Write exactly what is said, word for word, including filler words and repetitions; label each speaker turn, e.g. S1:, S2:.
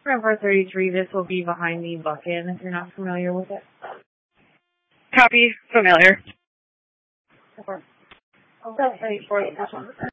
S1: Forever thirty-three, this will be behind the Buchan if you're not familiar with it.
S2: Copy. Familiar.
S1: Four. Oh, that's right, for this one.